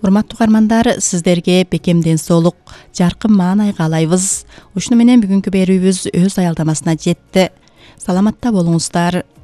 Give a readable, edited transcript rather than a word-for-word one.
Урматтуу угармандар, сиздерге бекем ден соолук, жаркын маанай каалайбыз. Ушуну менен бүгүнкү берүүбүз өз аялдамасына жетти. Саламатта болуңуздар.